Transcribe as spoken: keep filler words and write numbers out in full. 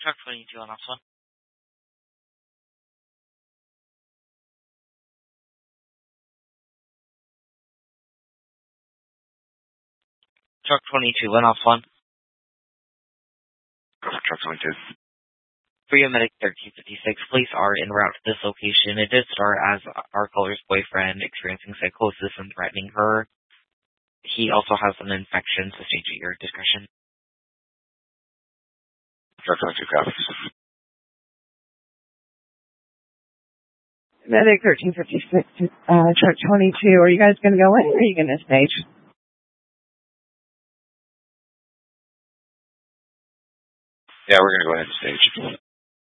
Truck twenty-two on off one. Truck twenty-two, one off one. Truck twenty-two. Freedom Medic thirteen fifty-six, police are en route to this location. It did start as our caller's boyfriend experiencing psychosis and threatening her. He also has an infection, so stage at your discretion. Truck twenty-two copies. Medic thirteen fifty-six, uh, truck twenty-two, are you guys going to go in or are you going to stage? Yeah, we're going to go ahead and stage.